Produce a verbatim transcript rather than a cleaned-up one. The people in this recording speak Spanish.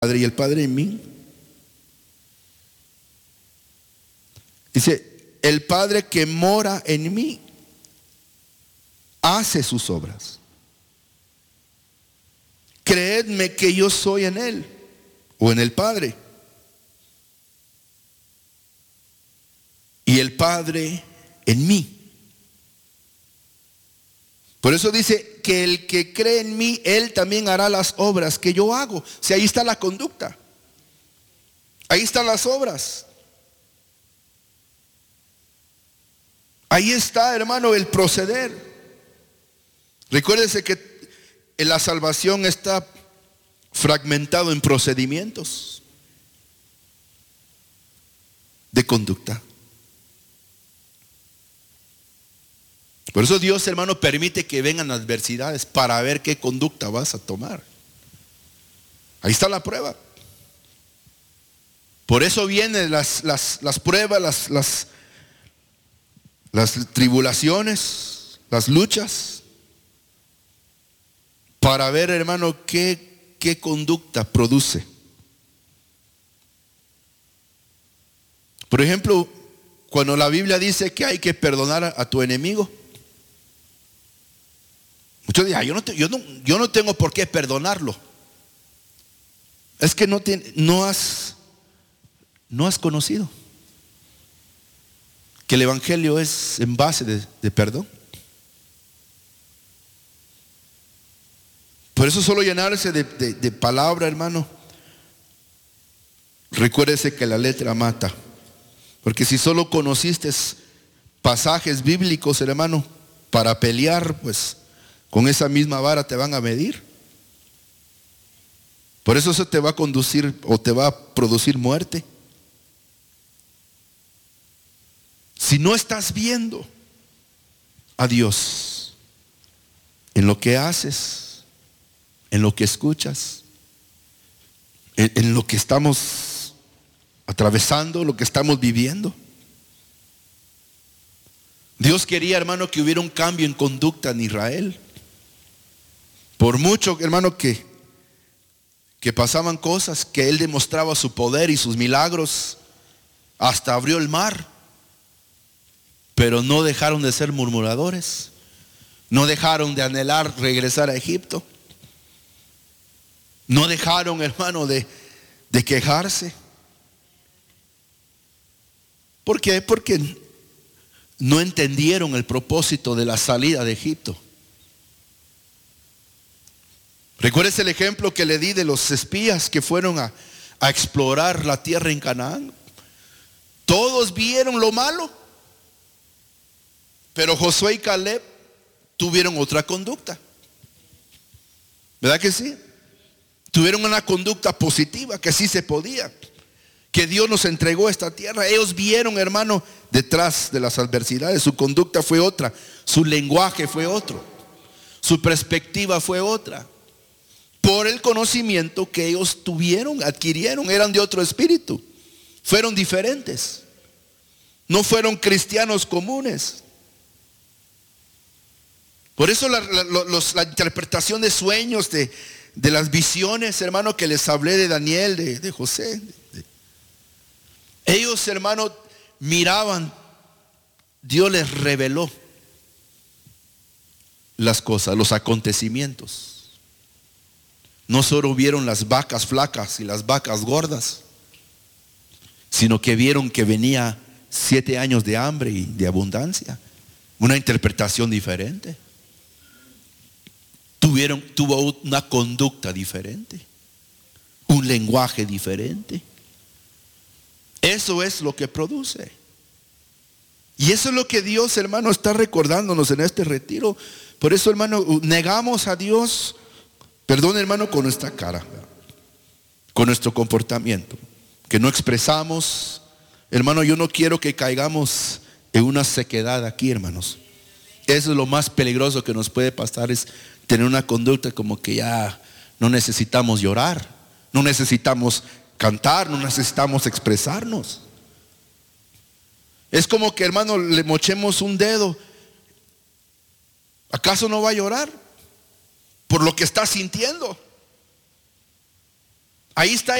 Padre y el Padre en mí. Dice, el Padre que mora en mí hace sus obras. Creedme que yo soy en Él o en el Padre, y el Padre en mí. Por eso dice que el que cree en mí, Él también hará las obras que yo hago. O sea, ahí está la conducta. Ahí están las obras. Ahí está, hermano, el proceder. Recuérdese que la salvación está fragmentado en procedimientos de conducta. Por eso Dios, hermano, permite que vengan adversidades para ver qué conducta vas a tomar. Ahí está la prueba. Por eso vienen las, las, las pruebas, las, las, las tribulaciones, las luchas, para ver, hermano, qué, qué conducta produce. Por ejemplo, cuando la Biblia dice que hay que perdonar a, a tu enemigo, muchos dicen, yo no, te, yo, no, yo no tengo por qué perdonarlo. Es que no, te, no, has, no has conocido que el Evangelio es en base de, de perdón. Por eso solo llenarse de, de, de palabra, hermano. Recuérdese que la letra mata. Porque si solo conociste pasajes bíblicos, hermano, para pelear, pues con esa misma vara te van a medir. Por eso eso te va a conducir o te va a producir muerte. Si no estás viendo a Dios en lo que haces, en lo que escuchas, en, en lo que estamos atravesando, lo que estamos viviendo. Dios quería, hermano, que hubiera un cambio en conducta en Israel. Por mucho, hermano, que, que pasaban cosas, que Él demostraba su poder y sus milagros, hasta abrió el mar, pero no dejaron de ser murmuradores, no dejaron de anhelar regresar a Egipto, no dejaron, hermano, de, de quejarse. ¿Por qué? Porque no entendieron el propósito de la salida de Egipto. ¿Recuerdas el ejemplo que le di de los espías que fueron a, a explorar la tierra en Canaán? Todos vieron lo malo, pero Josué y Caleb tuvieron otra conducta. ¿Verdad que sí? Tuvieron una conducta positiva, que sí se podía, que Dios nos entregó esta tierra. Ellos vieron, hermano, detrás de las adversidades, su conducta fue otra, su lenguaje fue otro, su perspectiva fue otra, por el conocimiento que ellos tuvieron, adquirieron, eran de otro espíritu, fueron diferentes, no fueron cristianos comunes. Por eso la, la, los, la interpretación de sueños, de De las visiones, hermano, que les hablé de Daniel, de, de José, de, de, ellos, hermano, miraban, Dios les reveló las cosas, los acontecimientos. No solo vieron las vacas flacas y las vacas gordas, sino que vieron que venía siete años de hambre y de abundancia. Una interpretación diferente. Tuvieron, tuvo una conducta diferente, un lenguaje diferente. Eso es lo que produce. Y eso es lo que Dios, hermano, está recordándonos en este retiro. Por eso, hermano, negamos a Dios, perdón, hermano, con nuestra cara, con nuestro comportamiento, que no expresamos. Hermano, yo no quiero que caigamos en una sequedad aquí, hermanos. Eso es lo más peligroso que nos puede pasar, es tener una conducta como que ya no necesitamos llorar, no necesitamos cantar, no necesitamos expresarnos. Es como que, hermano, le mochemos un dedo. ¿Acaso no va a llorar por lo que está sintiendo? Ahí está